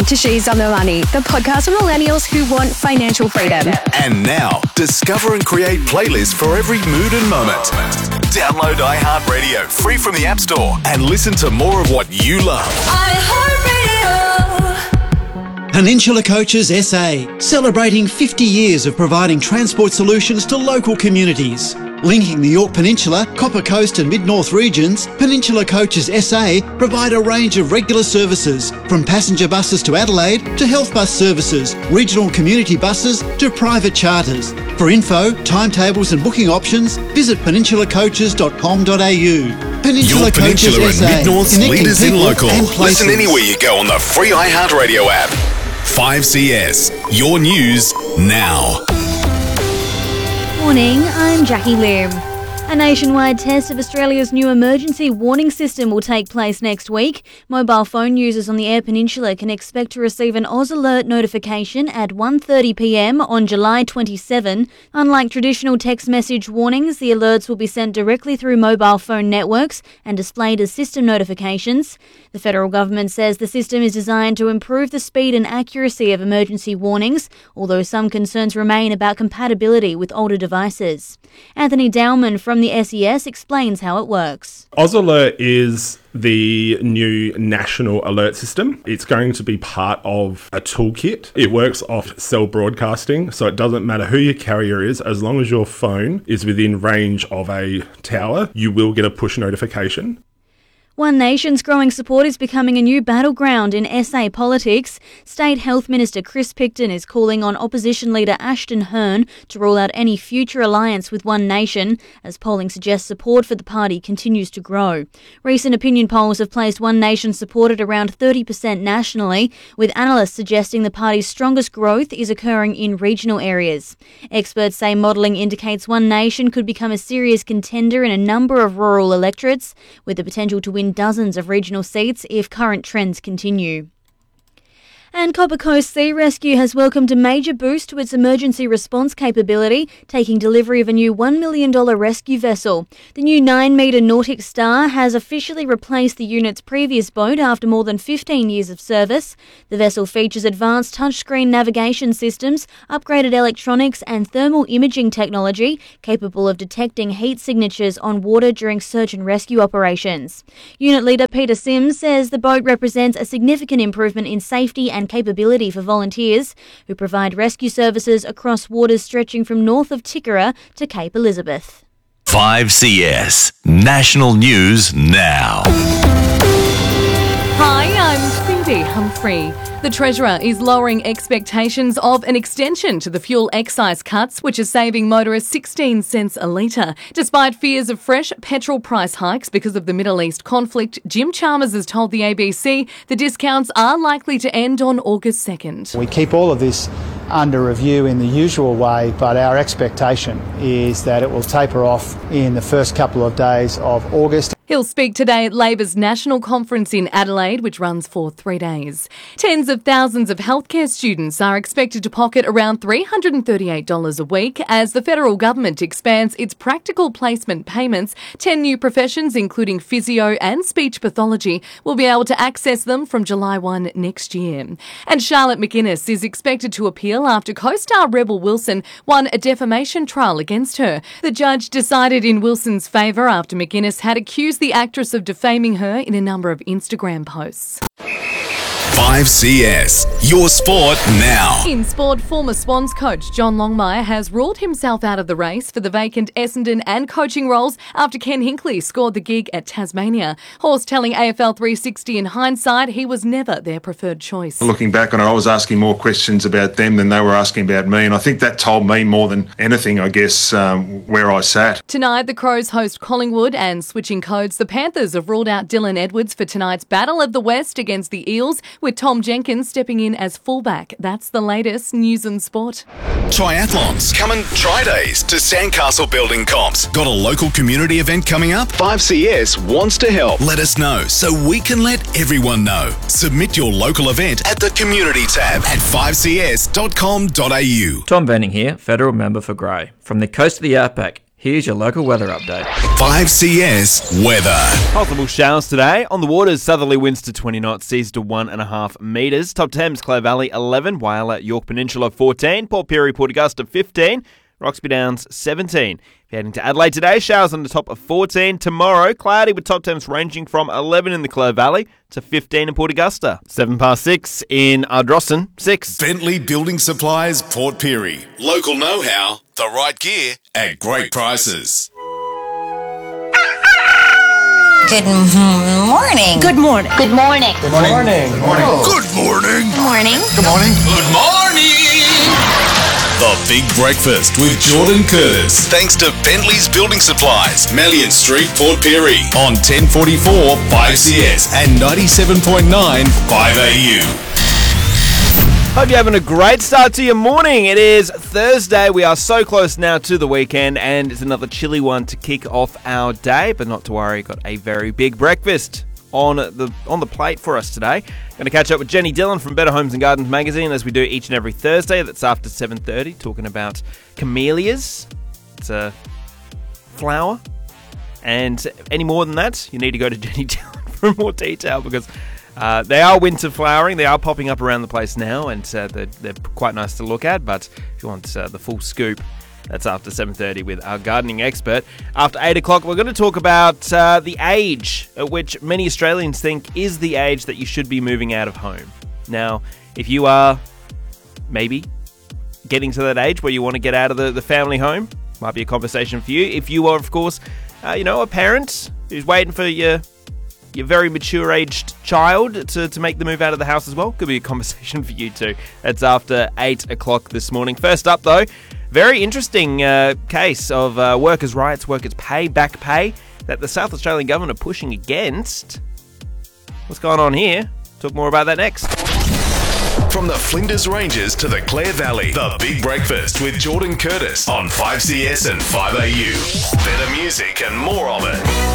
to She's on the Money, the podcast for millennials who want financial freedom. And now, discover and create playlists for every mood and moment. Download iHeartRadio free from the App Store and listen to more of what you love. iHeartRadio. Peninsula Coaches SA, celebrating 50 years of providing transport solutions to local communities. Linking the Yorke Peninsula, Copper Coast and Mid-North regions, Peninsula Coaches SA provide a range of regular services, from passenger buses to Adelaide to health bus services, regional community buses to private charters. For info, timetables and booking options, visit peninsulacoaches.com.au. Peninsula Your Coaches Peninsula SA, and Mid-North's connecting leaders in people local. and places. Listen anywhere you go on the free iHeartRadio app. 5CS, your news now. Morning, I'm Jackie Lim. A nationwide test of Australia's new emergency warning system will take place next week. Mobile phone users on the Eyre Peninsula can expect to receive an Oz Alert notification at 1:30 p.m. on July 27. Unlike traditional text message warnings, the alerts will be sent directly through mobile phone networks and displayed as system notifications. The federal government says the system is designed to improve the speed and accuracy of emergency warnings, although some concerns remain about compatibility with older devices. Anthony Dowman from the SES explains how it works. Oz Alert is the new national alert system. It's going to be part of a toolkit. It works off cell broadcasting, so it doesn't matter who your carrier is, as long as your phone is within range of a tower, you will get a push notification. One Nation's growing support is becoming a new battleground in SA politics. State Health Minister Chris Picton is calling on opposition leader Ashton Hearn to rule out any future alliance with One Nation, as polling suggests support for the party continues to grow. Recent opinion polls have placed One Nation support at around 30% nationally, with analysts suggesting the party's strongest growth is occurring in regional areas. Experts say modelling indicates One Nation could become a serious contender in a number of rural electorates, with the potential to win dozens of regional seats if current trends continue. And Copper Coast Sea Rescue has welcomed a major boost to its emergency response capability, taking delivery of a new $1 million rescue vessel. The new 9-metre Nautic Star has officially replaced the unit's previous boat after more than 15 years of service. The vessel features advanced touchscreen navigation systems, upgraded electronics and thermal imaging technology, capable of detecting heat signatures on water during search and rescue operations. Unit leader Peter Sims says the boat represents a significant improvement in safety and capability for volunteers who provide rescue services across waters stretching from north of Tickerra to Cape Elizabeth. 5CS, national news now. Hi, I'm Cindy Humphrey. The Treasurer is lowering expectations of an extension to the fuel excise cuts, which is saving motorists 16 cents a litre. Despite fears of fresh petrol price hikes because of the Middle East conflict, Jim Chalmers has told the ABC the discounts are likely to end on August 2nd. We keep all of this under review in the usual way, but our expectation is that it will taper off in the first couple of days of August. He'll speak today at Labor's National Conference in Adelaide, which runs for 3 days. Tens of thousands of healthcare students are expected to pocket around $338 a week as the federal government expands its practical placement payments. 10 new professions, including physio and speech pathology, will be able to access them from July 1 next year. And Charlotte McGuinness is expected to appeal after co-star Rebel Wilson won a defamation trial against her. The judge decided in Wilson's favour after McGuinness had accused the actress of defaming her in a number of Instagram posts. 5CS, your sport now. In sport, former Swans coach John Longmire has ruled himself out of the race for the vacant Essendon and coaching roles after Ken Hinkley scored the gig at Tasmania. Horse telling AFL 360 in hindsight he was never their preferred choice. Looking back on it, I was asking more questions about them than they were asking about me, and I think that told me more than anything, I guess, where I sat. Tonight, the Crows host Collingwood, and switching codes, the Panthers have ruled out Dylan Edwards for tonight's Battle of the West against the Eels, with Tom Jenkins stepping in as fullback. That's the latest news and sport. Triathlons. Coming Fridays to Sandcastle Building Comps. Got a local community event coming up? 5CS wants to help. Let us know so we can let everyone know. Submit your local event at the community tab at 5cs.com.au. Tom Venning here, Federal Member for Grey. From the coast of the Outback, Here's your local weather update. 5CS weather. Possible showers today. On the waters, southerly winds to 20 knots, seas to 1.5 metres. Top Thames, Clare Valley 11, Whyalla, York Peninsula 14, Port Pirie, Port Augusta 15, Roxby Downs 17. If you're heading to Adelaide today, showers on the top of 14. Tomorrow, cloudy with top temps ranging from 11 in the Clare Valley to 15 in Port Augusta. 6 in Ardrossan, 6. Bentley Building Supplies, Port Pirie. Local know-how, the right gear at great prices. Good morning. Good morning. Good morning. Good morning. Good morning. Good morning. Good morning. Good morning. Good morning. The Big Breakfast with Jordan Curtis. Thanks to Bentley's Building Supplies, Melian Street, Port Pirie. On 1044 5CS and 97.9 5AU. Hope you're having a great start to your morning. It is Thursday. We are so close now to the weekend, and it's another chilly one to kick off our day. But not to worry, got a very big breakfast on the plate for us today. Going to catch up with Jenny Dillon from Better Homes and Gardens magazine, as we do each and every Thursday. That's after 7:30, talking about camellias. It's a flower, and any more than that, you need to go to Jenny Dillon for more detail, because they are winter flowering. They are popping up around the place now, and they're quite nice to look at. But if you want the full scoop, that's after 7:30 with our gardening expert. After 8 o'clock, we're going to talk about the age at which many Australians think is the age that you should be moving out of home. Now, if you are maybe getting to that age where you want to get out of the family home, might be a conversation for you. If you are, of course, a parent who's waiting for your very mature-aged child to make the move out of the house as well, could be a conversation for you too. That's after 8 o'clock this morning. First up, though, very interesting case of workers' rights, workers' pay, back pay, that the South Australian government are pushing against. What's going on here? Talk more about that next. From the Flinders Ranges to the Clare Valley, The Big Breakfast with Jordan Curtis on 5CS and 5AU. Better music and more of it.